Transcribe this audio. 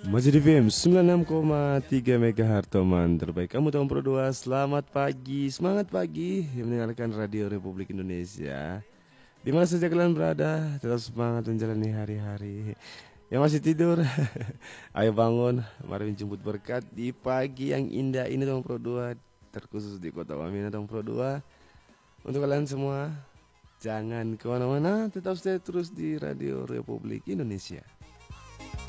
Masih di FM 96,3 MHz teman terbaik kamu tahun Pro 2. Selamat pagi, semangat pagi yang mendengarkan Radio Republik Indonesia. Di mana saja kalian berada, tetap semangat menjalani hari-hari. Yang masih tidur, ayo bangun, mari menjemput berkat di pagi yang indah ini tahun Pro 2, terkhusus di Kota Wamena tahun Pro 2. Untuk kalian semua, jangan kemana-mana, tetap stay terus di Radio Republik Indonesia.